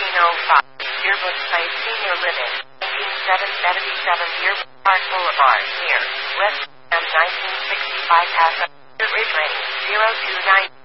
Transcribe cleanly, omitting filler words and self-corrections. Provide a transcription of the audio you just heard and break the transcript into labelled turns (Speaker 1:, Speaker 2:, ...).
Speaker 1: Yearbook Place Senior Living, 18777 Yearbook Park Boulevard, near West, 1965 Paso, Ridge Lane, 029.